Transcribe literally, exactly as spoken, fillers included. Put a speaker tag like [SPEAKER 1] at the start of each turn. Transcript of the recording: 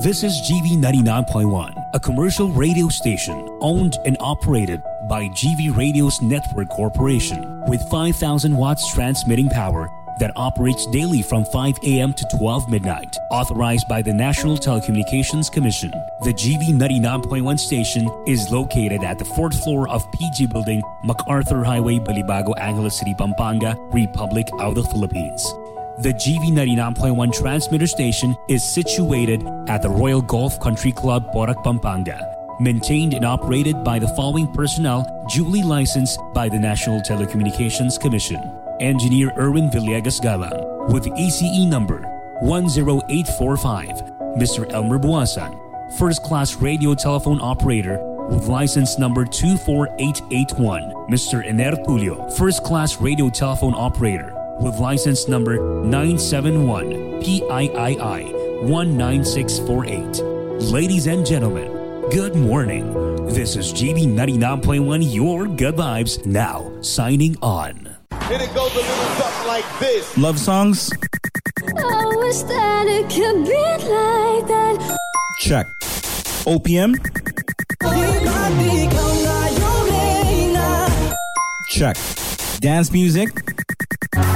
[SPEAKER 1] This is G V ninety-nine point one, a commercial radio station owned and operated by G V Radio's Network Corporation with five thousand watts transmitting power that operates daily from five a.m. to twelve midnight, authorized by the National Telecommunications Commission. The G V ninety-nine point one station is located at the fourth floor of P G Building, MacArthur Highway, Balibago, Angeles City, Pampanga, Republic of the Philippines. The G V ninety-nine point one transmitter station is situated at the Royal Golf Country Club, Porac, Pampanga. Maintained and operated by the following personnel duly licensed by the National Telecommunications Commission. Engineer Erwin Villegas Galang with E C E number one zero eight four five. Mister Elmer Buasan, First Class Radio Telephone Operator with license number two four eight eight one. Mister Ener Tulio, First Class Radio Telephone Operator with license number nine seven one P I I I one nine six four eight. Ladies and gentlemen, good morning. This is G V ninety-nine point one, your good vibes, now signing on.
[SPEAKER 2] And it goes a little something like this.
[SPEAKER 3] Love songs?
[SPEAKER 4] I wish that it could be like that.
[SPEAKER 3] Check. O P M? Check. Dance music?